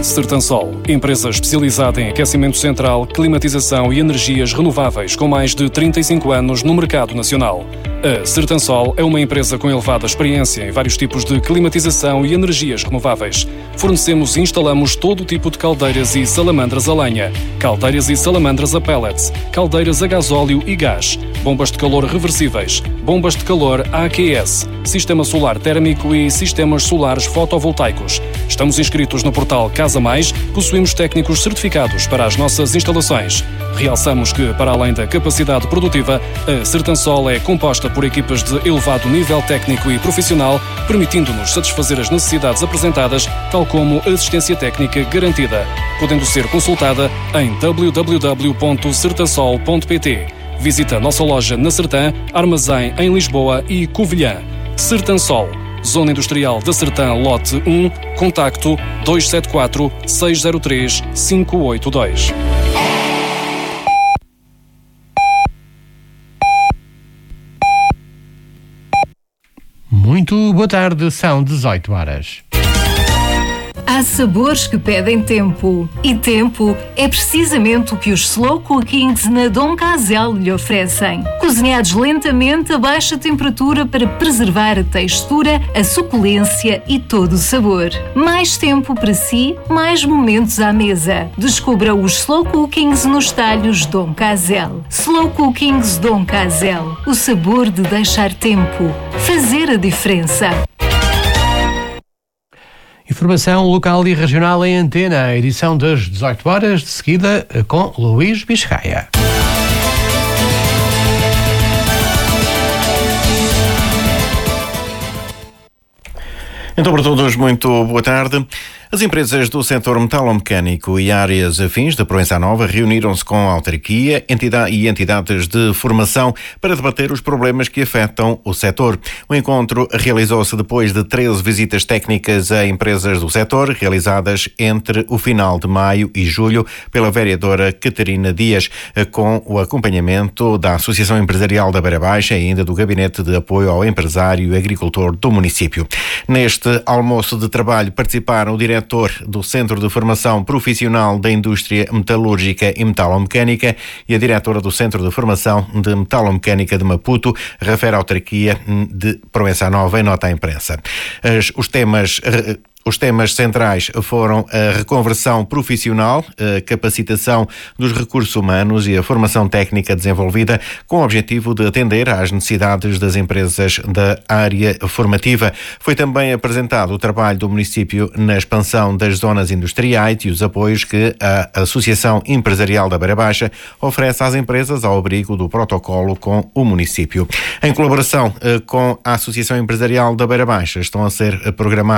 Sertansol, empresa especializada em aquecimento central, climatização e energias renováveis com mais de 35 anos no mercado nacional. A Sertansol é uma empresa com elevada experiência em vários tipos de climatização e energias renováveis. Fornecemos e instalamos todo o tipo de caldeiras e salamandras a lenha, caldeiras e salamandras a pellets, caldeiras a gasóleo e gás, bombas de calor reversíveis, bombas de calor AQS, sistema solar térmico e sistemas solares fotovoltaicos. Estamos inscritos no portal Casa Mais, possuímos técnicos certificados para as nossas instalações. Realçamos que, para além da capacidade produtiva, a Sertansol é composta por equipas de elevado nível técnico e profissional, permitindo-nos satisfazer as necessidades apresentadas, tal como assistência técnica garantida, podendo ser consultada em www.sertansol.pt. Visita a nossa loja na Sertã, Armazém em Lisboa e Covilhã. Sertansol, Zona Industrial da Sertã, Lote 1, contacto 274 603 582. Muito boa tarde, são 18 horas. Há sabores que pedem tempo. E tempo é precisamente o que os Slow Cookings na Dom Casel lhe oferecem. Cozinhados lentamente a baixa temperatura para preservar a textura, a suculência e todo o sabor. Mais tempo para si, mais momentos à mesa. Descubra os Slow Cookings nos talhos Dom Casel. Slow Cookings Dom Casel. O sabor de deixar tempo. Fazer a diferença. Informação local e regional em Antena, edição das 18 horas, de seguida com Luís Biscaia. Então, para todos, muito boa tarde. As empresas do setor metalomecânico e áreas afins de Proença Nova reuniram-se com a autarquia e entidades de formação para debater os problemas que afetam o setor. O encontro realizou-se depois de 13 visitas técnicas a empresas do setor, realizadas entre o final de maio e julho pela vereadora Catarina Dias, com o acompanhamento da Associação Empresarial da Beira Baixa e ainda do Gabinete de Apoio ao Empresário e Agricultor do município. Neste almoço de trabalho participaram o diretor do Centro de Formação Profissional da Indústria Metalúrgica e Metalomecânica e a diretora do Centro de Formação de Metalomecânica de Maputo, refere a autarquia de Proença Nova em nota à imprensa. Os temas centrais foram a reconversão profissional, a capacitação dos recursos humanos e a formação técnica desenvolvida com o objetivo de atender às necessidades das empresas da área formativa. Foi também apresentado o trabalho do município na expansão das zonas industriais e os apoios que a Associação Empresarial da Beira Baixa oferece às empresas ao abrigo do protocolo com o município. Em colaboração com a Associação Empresarial da Beira Baixa, estão a ser programados